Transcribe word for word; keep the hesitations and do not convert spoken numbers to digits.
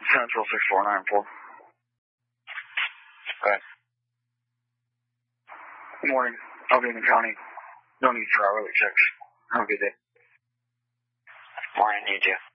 Central six four nine four. Good. Good morning. I'll be in the county. No need for hourly checks. Have a good day. Morning, you too.